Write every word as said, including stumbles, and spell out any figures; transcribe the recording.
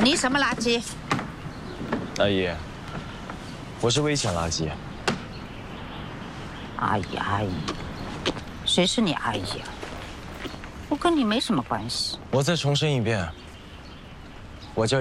你什么垃圾？ 阿姨，我是危险垃圾。 阿姨，阿姨，谁是你阿姨啊？我跟你没什么关系。 我再重申一遍，